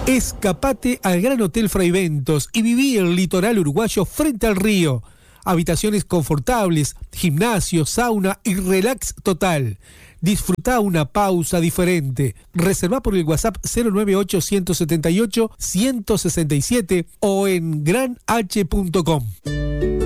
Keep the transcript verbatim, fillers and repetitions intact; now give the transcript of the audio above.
Escapate al Gran Hotel Fraiventos y viví el litoral uruguayo frente al río. Habitaciones confortables, gimnasio, sauna y relax total. Disfruta una pausa diferente. Reserva por el WhatsApp cero nueve ocho, uno siete ocho, uno seis siete o en gran h punto com.